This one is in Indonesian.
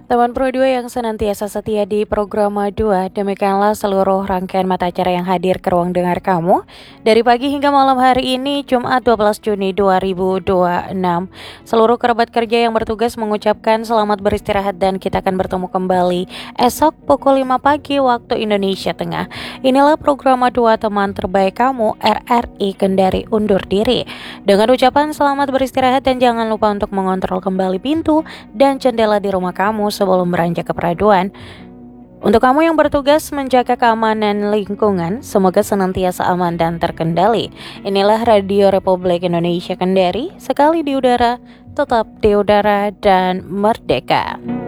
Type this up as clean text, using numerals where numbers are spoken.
Teman Pro 2 yang senantiasa setia di program 2, demikianlah seluruh rangkaian mata acara yang hadir ke ruang dengar kamu dari pagi hingga malam hari ini, Jumat 12 Juni 2026. Seluruh kerabat kerja yang bertugas mengucapkan selamat beristirahat dan kita akan bertemu kembali esok pukul 5 pagi waktu Indonesia Tengah. Inilah program 2 teman terbaik kamu, RRI Kendari undur diri. Dengan ucapan selamat beristirahat dan jangan lupa untuk mengontrol kembali pintu dan jendela di rumah kamu sebelum beranjak ke peraduan. Untuk kamu yang bertugas menjaga keamanan lingkungan, semoga senantiasa aman dan terkendali. Inilah Radio Republik Indonesia Kendari, sekali di udara, tetap di udara dan merdeka.